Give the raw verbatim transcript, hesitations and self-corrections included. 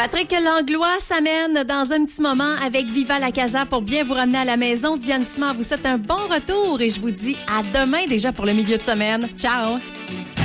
Patrick Langlois s'amène dans un petit moment avec Viva la Casa pour bien vous ramener à la maison. Diane Simard vous souhaite un bon retour et je vous dis à demain déjà pour le milieu de semaine. Ciao!